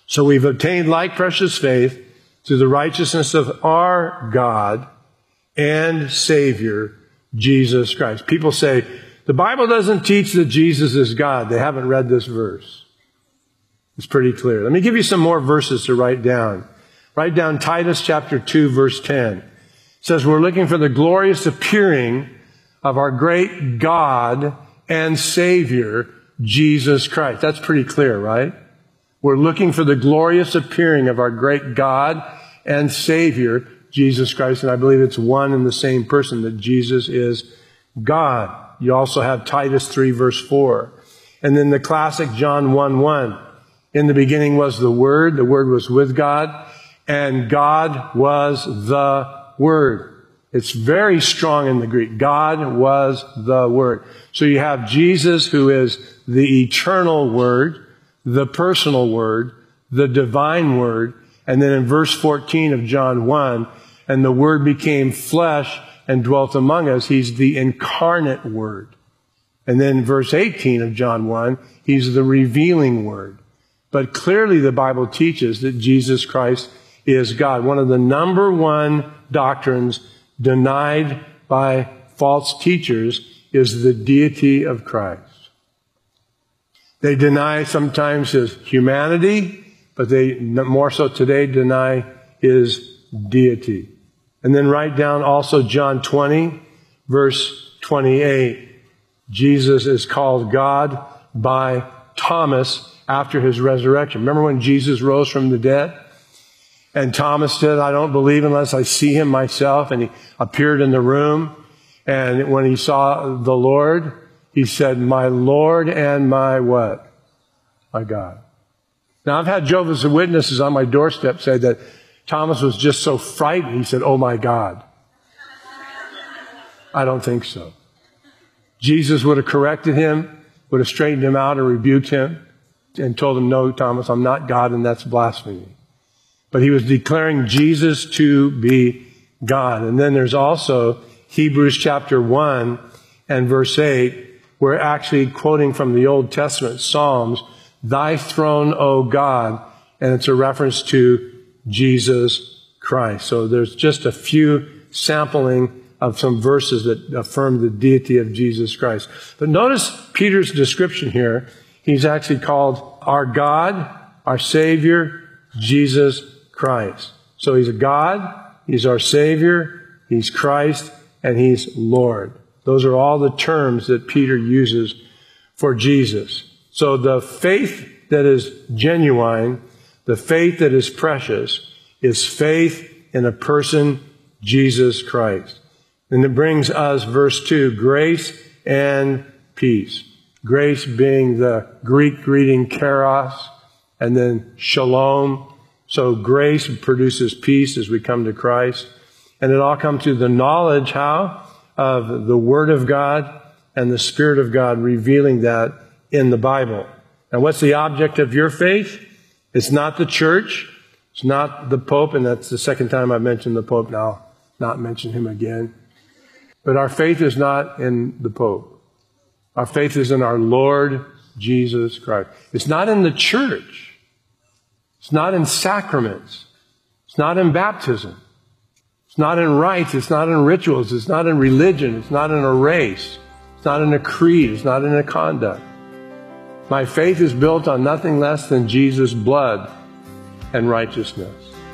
So we've obtained like precious faith through the righteousness of our God and Savior, Jesus Christ. People say, the Bible doesn't teach that Jesus is God. They haven't read this verse. It's pretty clear. Let me give you some more verses to write down. Write down Titus chapter 2, verse 10. It says, we're looking for the glorious appearing of our great God and Savior, Jesus Christ. That's pretty clear, right? We're looking for the glorious appearing of our great God and Savior, Jesus Christ. And I believe it's one and the same person, that Jesus is God. You also have Titus 3, verse 4. And then the classic John 1:1. In the beginning was the Word was with God, and God was the Word. It's very strong in the Greek. God was the Word. So you have Jesus, who is the eternal Word, the personal Word, the divine Word. And then in verse 14 of John 1, and the Word became flesh and dwelt among us. He's the incarnate Word. And then verse 18 of John 1, He's the revealing Word. But clearly the Bible teaches that Jesus Christ is God. One of the number one doctrines denied by false teachers is the deity of Christ. They deny sometimes His humanity, but they more so today deny His deity. And then write down also John 20, verse 28. Jesus is called God by Thomas after His resurrection. Remember when Jesus rose from the dead? And Thomas said, I don't believe unless I see Him myself. And he appeared in the room. And when he saw the Lord, he said, my Lord and my what? My God. Now, I've had Jehovah's Witnesses on my doorstep say that Thomas was just so frightened, he said, oh my God. I don't think so. Jesus would have corrected him, would have straightened him out and rebuked him and told him, no, Thomas, I'm not God, and that's blasphemy. But he was declaring Jesus to be God. And then there's also Hebrews chapter 1 and verse 8, we're actually quoting from the Old Testament, Psalms, thy throne, O God, and it's a reference to Jesus Christ. So there's just a few sampling of some verses that affirm the deity of Jesus Christ. But notice Peter's description here. He's actually called our God, our Savior, Jesus Christ. So He's a God, He's our Savior, He's Christ, and He's Lord. Those are all the terms that Peter uses for Jesus. So the faith that is genuine, the faith that is precious, is faith in a person, Jesus Christ. And it brings us, verse 2, grace and peace. Grace being the Greek greeting charos, and then shalom. So grace produces peace as we come to Christ. And it all comes through the knowledge, how? Of the Word of God and the Spirit of God revealing that in the Bible. Now, what's the object of your faith? It's not the church. It's not the Pope, and that's the second time I've mentioned the Pope. Now, I'll not mention him again. But our faith is not in the Pope. Our faith is in our Lord Jesus Christ. It's not in the church. It's not in sacraments. It's not in baptism. It's not in rites. It's not in rituals. It's not in religion. It's not in a race. It's not in a creed. It's not in a conduct. My faith is built on nothing less than Jesus' blood and righteousness.